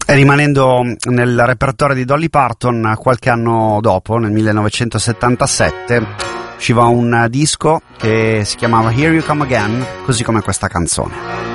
E rimanendo nel repertorio di Dolly Parton, qualche anno dopo, nel 1977, usciva un disco che si chiamava Here You Come Again, così come questa canzone.